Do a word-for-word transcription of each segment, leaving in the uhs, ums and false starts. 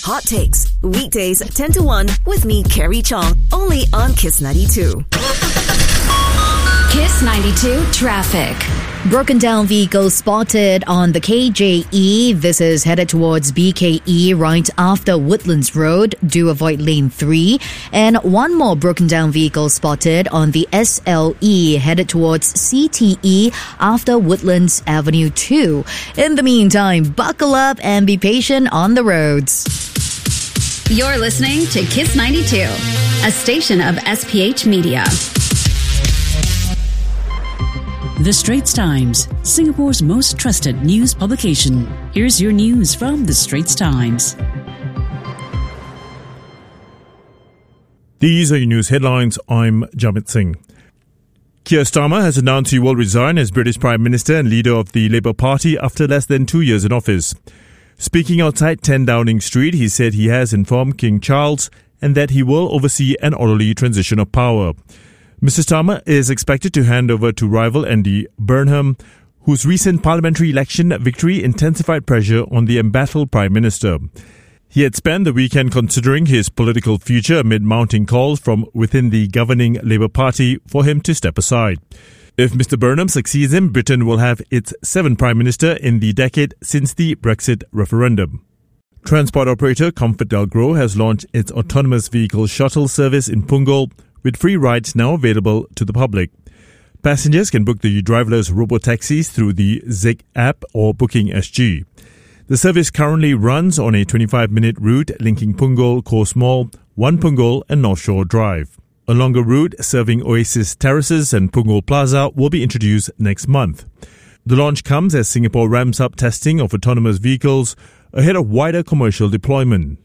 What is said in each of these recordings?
Hot Takes, weekdays ten to one with me, Carrie Chong, only on Kiss ninety-two. Kiss ninety-two Traffic. Broken down vehicle spotted on the K J E. This is headed towards B K E right after Woodlands Road. Do avoid lane three. And one more broken down vehicle spotted on the S L E headed towards C T E after Woodlands Avenue two. In the meantime, buckle up and be patient on the roads. You're listening to Kiss ninety-two, a station of S P H Media. The Straits Times, Singapore's most trusted news publication. Here's your news from The Straits Times. These are your news headlines. I'm Jamit Singh. Keir Starmer has announced he will resign as British Prime Minister and leader of the Labour Party after less than two years in office. Speaking outside ten Downing Street, he said he has informed King Charles and that he will oversee an orderly transition of power. Mister Starmer is expected to hand over to rival Andy Burnham, whose recent parliamentary election victory intensified pressure on the embattled Prime Minister. He had spent the weekend considering his political future amid mounting calls from within the governing Labour Party for him to step aside. If Mister Burnham succeeds him, Britain will have its seventh Prime Minister in the decade since the Brexit referendum. Transport operator ComfortDelGro has launched its autonomous vehicle shuttle service in Punggol, with free rides now available to the public. Passengers can book the driverless robo-taxis through the Zig app or Booking S G. The service currently runs on a twenty-five minute route linking Punggol, Coast Mall, One Punggol and North Shore Drive. A longer route serving Oasis Terraces and Punggol Plaza will be introduced next month. The launch comes as Singapore ramps up testing of autonomous vehicles ahead of wider commercial deployment.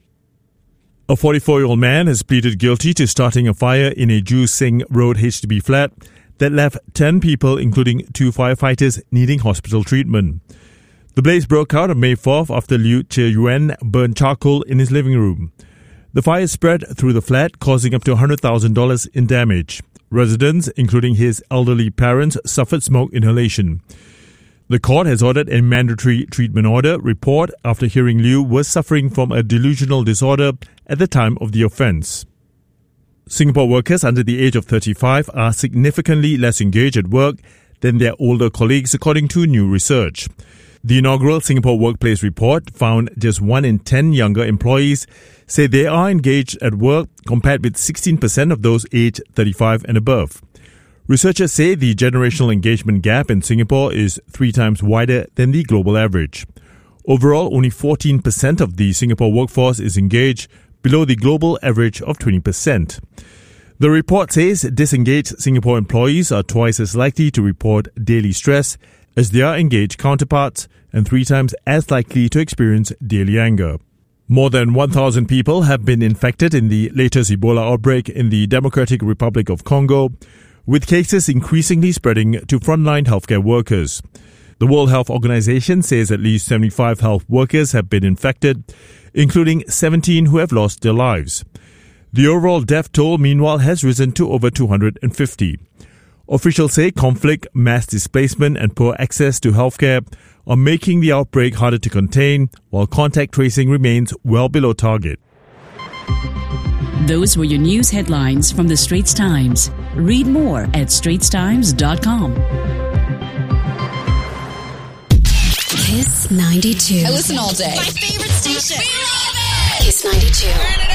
A forty-four-year-old man has pleaded guilty to starting a fire in a Joo Seng Road H D B flat that left ten people, including two firefighters, needing hospital treatment. The blaze broke out on May fourth after Liu Che Yuan burned charcoal in his living room. The fire spread through the flat, causing up to one hundred thousand dollars in damage. Residents, including his elderly parents, suffered smoke inhalation. The court has ordered a mandatory treatment order report after hearing Liu was suffering from a delusional disorder at the time of the offence. Singapore workers under the age of thirty-five are significantly less engaged at work than their older colleagues, according to new research. The inaugural Singapore Workplace Report found just one in ten younger employees say they are engaged at work, compared with sixteen percent of those aged thirty-five and above. Researchers say the generational engagement gap in Singapore is three times wider than the global average. Overall, only fourteen percent of the Singapore workforce is engaged, below the global average of twenty percent. The report says disengaged Singapore employees are twice as likely to report daily stress as their engaged counterparts and three times as likely to experience daily anger. More than one thousand people have been infected in the latest Ebola outbreak in the Democratic Republic of Congo, with cases increasingly spreading to frontline healthcare workers. The World Health Organization says at least seventy-five health workers have been infected, including seventeen who have lost their lives. The overall death toll, meanwhile, has risen to over two hundred fifty. Officials say conflict, mass displacement and poor access to healthcare are making the outbreak harder to contain, while contact tracing remains well below target. Those were your news headlines from The Straits Times. Read more at straits times dot com. Kiss ninety-two. I listen all day. My favorite station. We love it. Kiss ninety-two.